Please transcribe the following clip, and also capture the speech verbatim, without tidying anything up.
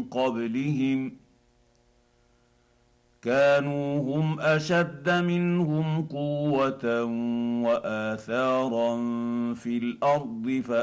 قبلهم كانوا هم اشد منهم قوه واثارا في الارض